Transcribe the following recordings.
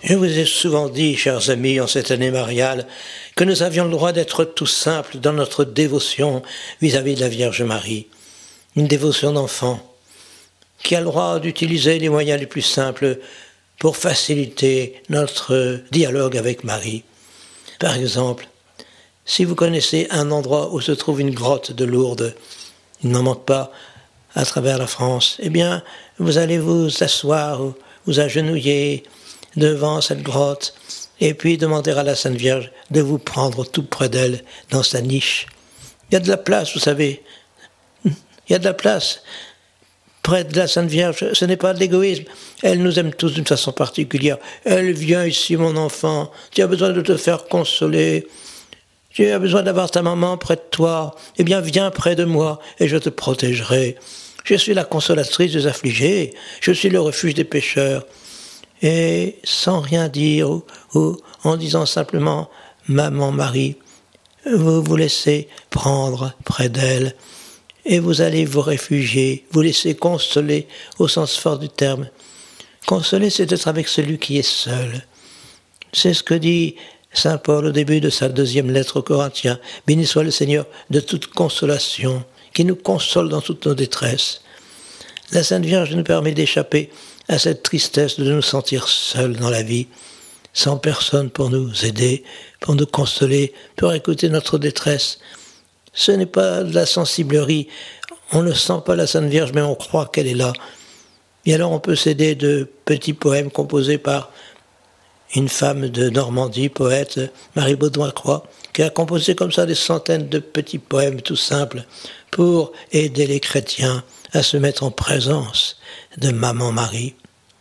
Je vous ai souvent dit, chers amis, en cette année mariale, que nous avions le droit d'être tout simples dans notre dévotion vis-à-vis de la Vierge Marie. Une dévotion d'enfant qui a le droit d'utiliser les moyens les plus simples pour faciliter notre dialogue avec Marie. Par exemple, si vous connaissez un endroit où se trouve une grotte de Lourdes, il n'en manque pas à travers la France, eh bien, vous allez vous asseoir, vous agenouiller devant cette grotte, et puis demander à la Sainte Vierge de vous prendre tout près d'elle, dans sa niche. Il y a de la place, vous savez. Il y a de la place près de la Sainte Vierge. Ce n'est pas de l'égoïsme. Elle nous aime tous d'une façon particulière. Elle vient ici, mon enfant. Tu as besoin de te faire consoler. Tu as besoin d'avoir ta maman près de toi. Eh bien, viens près de moi et je te protégerai. Je suis la consolatrice des affligés. Je suis le refuge des pécheurs. Et sans rien dire, ou en disant simplement « Maman Marie », vous vous laissez prendre près d'elle et vous allez vous réfugier, vous laisser consoler au sens fort du terme. Consoler, c'est être avec celui qui est seul. C'est ce que dit saint Paul au début de sa 2e lettre aux Corinthiens. « Béni soit le Seigneur de toute consolation, qui nous console dans toutes nos détresses. » La Sainte Vierge nous permet d'échapper à cette tristesse de nous sentir seuls dans la vie, sans personne pour nous aider, pour nous consoler, pour écouter notre détresse. Ce n'est pas de la sensiblerie, on ne sent pas la Sainte Vierge, mais on croit qu'elle est là. Et alors on peut s'aider de petits poèmes composés par une femme de Normandie, poète, Marie Baudouin-Croix, qui a composé comme ça des centaines de petits poèmes tout simples pour aider les chrétiens à se mettre en présence de Maman Marie.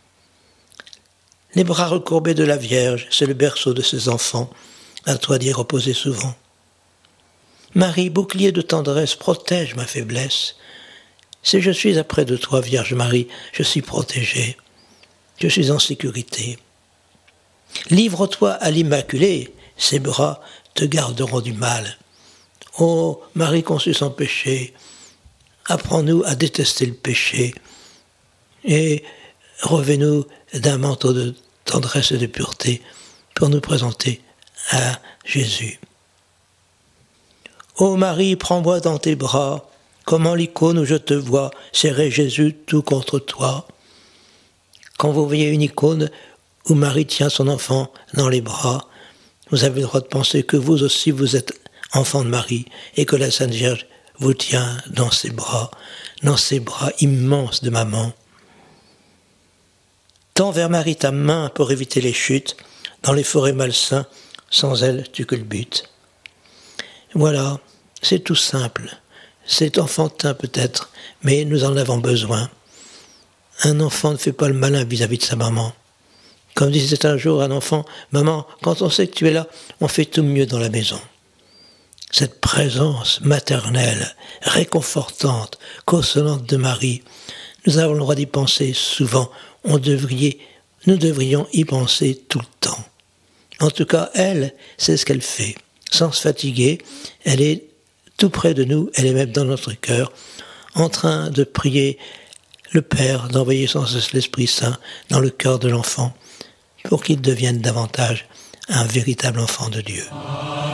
Les bras recourbés de la Vierge, c'est le berceau de ses enfants, à toi d'y reposer souvent. Marie, bouclier de tendresse, protège ma faiblesse. Si je suis auprès de toi, Vierge Marie, je suis protégé, je suis en sécurité. Livre-toi à l'Immaculée, ses bras te garderont du mal. Ô Marie conçue sans péché, apprends-nous à détester le péché et revêt-nous d'un manteau de tendresse et de pureté pour nous présenter à Jésus. Ô Marie, prends-moi dans tes bras, comme en l'icône où je te vois, serrer Jésus tout contre toi. Quand vous voyez une icône où Marie tient son enfant dans les bras, vous avez le droit de penser que vous aussi vous êtes enfant de Marie et que la Sainte Vierge vous tient dans ses bras immenses de maman. Tends vers Marie ta main pour éviter les chutes, dans les forêts malsains, sans elle tu culbutes. Voilà, c'est tout simple, c'est enfantin peut-être, mais nous en avons besoin. Un enfant ne fait pas le malin vis-à-vis de sa maman. Comme disait un jour un enfant, « Maman, quand on sait que tu es là, on fait tout mieux dans la maison. » Cette présence maternelle, réconfortante, consolante de Marie, nous avons le droit d'y penser souvent. Nous devrions y penser tout le temps. En tout cas, elle, c'est ce qu'elle fait. Sans se fatiguer, elle est tout près de nous, elle est même dans notre cœur, en train de prier le Père, d'envoyer sans cesse l'Esprit Saint dans le cœur de l'enfant, pour qu'il devienne davantage un véritable enfant de Dieu.